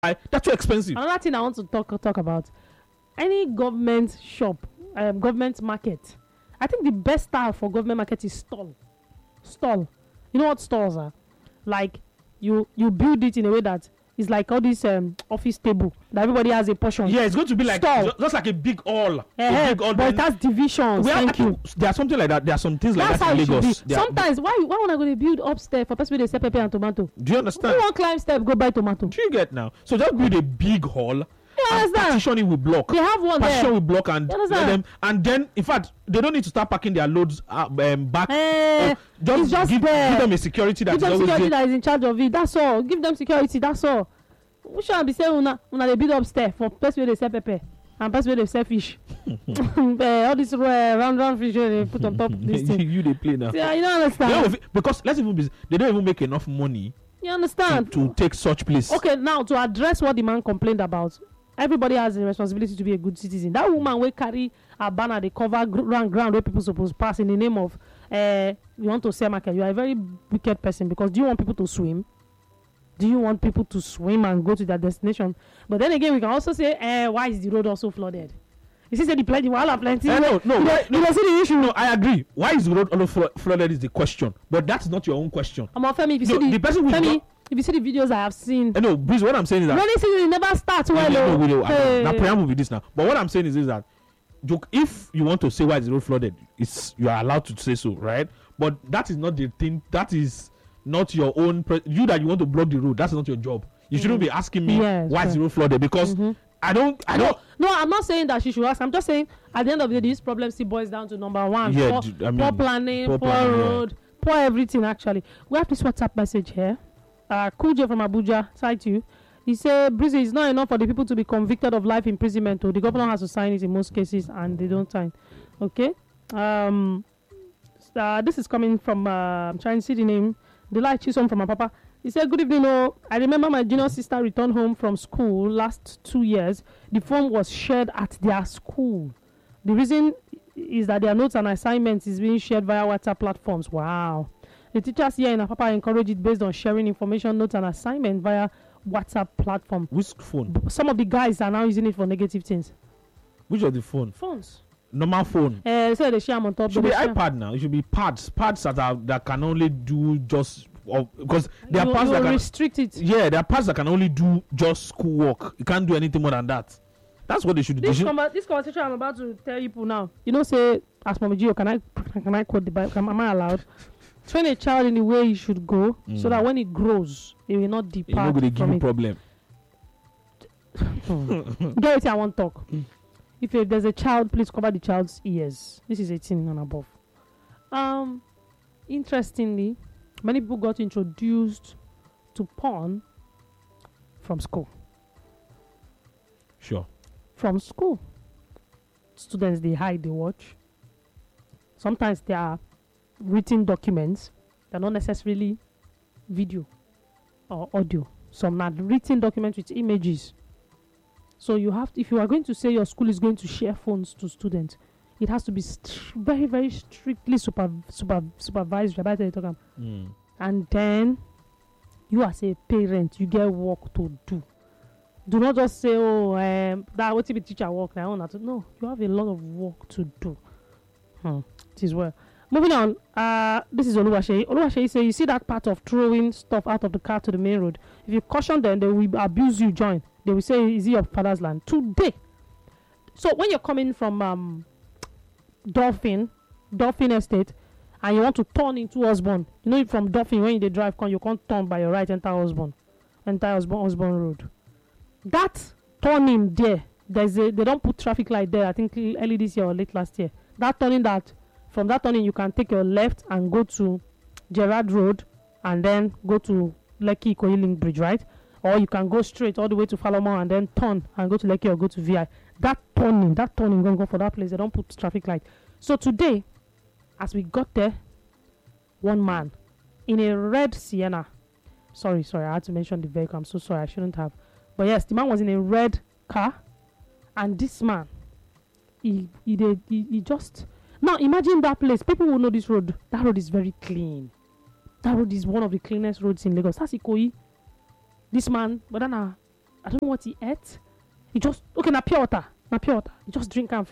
That's too expensive. Another thing I want to talk about, any government shop, government market, I think the best style for government market is stall. You know what stalls are? Like you build it in a way that it's like all this office table that everybody has a portion. Yeah, it's going to be like just like a big hall. But it has divisions. Thank you. There are something like that. There are some things That's like that in Lagos. Sometimes why would I go to build upstairs for person they sell pepper and tomato? Do you understand? Who won't climb step go buy tomato? Do you get now? So just build a big hall. And partition it with block. They have one partition there. With block and let them, and then in fact they don't need to start packing their loads back. Just give them a security that is in charge of it. That's all. Give them security. That's all. We should be saying una they build upstairs for person where they sell pepper and person where they sell fish. All this round fish they put on top this thing. You they play now. Yeah, you don't understand. Because let's even be, they don't even make enough money. You understand? To take such place. Okay, now to address what the man complained about. Everybody has a responsibility to be a good citizen. That woman will carry a banner, they cover ground where people supposed to pass in the name of you want to sell market. You are a very wicked person because do you want people to swim? Do you want people to swim and go to their destination? But then again, we can also say, why is the road also flooded? You see, the plenty. You see the issue. No, I agree. Why is the road also flooded is the question, but that's not your own question. Femi, if you see the person Femi, if you see the videos I have seen, no, Breeze, what I'm saying is that rainy season never starts well. Now preamble with this now. But what I'm saying is that if you want to say why is the road flooded, you are allowed to say so, right? But that is not the thing. That is not your own. You that you want to block the road. That's not your job. You shouldn't be asking me why is the road flooded because I don't. No, I'm not saying that she should ask. I'm just saying at the end of the day, this problem still boils down to number one: poor planning, poor road, poor everything. Actually, we have this WhatsApp message here. Kujo from Abuja, side to you. He said, Breezy, it's not enough for the people to be convicted of life imprisonment. The governor has to sign it in most cases, and they don't sign. Okay. This is coming from. I'm trying to see the name. Delight Chisom from my papa. He said, good evening. I remember my junior sister returned home from school last 2 years. The phone was shared at their school. The reason is that their notes and assignments is being shared via WhatsApp platforms. Wow. The teachers here in Apapa encourage it based on sharing information, notes, and assignment via WhatsApp platform. Which phone? Some of the guys are now using it for negative things. Which of the phone? Phones. Normal phone. So they share them on top. It should be iPad now. It should be pads that can only do just because there are pads that can restrict it. Yeah, there are pads that can only do just schoolwork. You can't do anything more than that. That's what they should do. This conversation I'm about to tell you now. Say, ask Mama Gio, can I quote the Bible? Am I allowed? Train a child in the way he should go, so that when he grows, he will not depart. He's not going to give you problem. Get what I want to talk. If there's a child, please cover the child's ears. This is 18 and above. Interestingly, many people got introduced to porn from school. Sure. From school. Students, they hide, they watch. Sometimes they are written documents. They're not necessarily video or audio. Some are written documents with images. So you have to, if you are going to say your school is going to share phones to students, it has to be very, very strictly supervised. And then you as a parent, you get work to do. Do not just say, that what be teacher work now. No, you have a lot of work to do. It is well. Moving on, this is Oluwaseyi. Oluwaseyi says, you see that part of throwing stuff out of the car to the main road. If you caution them, they will abuse you, join. They will say, is it your father's land? Today. So when you're coming from Dolphin Estate, and you want to turn into Osborne, from Dolphin, when you drive, you can't turn by your right, enter Osborne Road. That turning there, they don't put traffic light there, I think early this year or late last year. From that turning, you can take your left and go to Gerard Road and then go to Lekki Ikoyi Link Bridge, right? Or you can go straight all the way to Falomo and then turn and go to Lekki or go to VI. That turning going to go for that place. They don't put traffic light. So today, as we got there, one man in a red Sienna. Sorry, I had to mention the vehicle. I'm so sorry. I shouldn't have. But yes, the man was in a red car. And this man, he just... Now, imagine that place. People will know this road. That road is very clean. That road is one of the cleanest roads in Lagos. That's Ikoyi. This man, I don't know what he ate. He just okay na pure water. He just drink am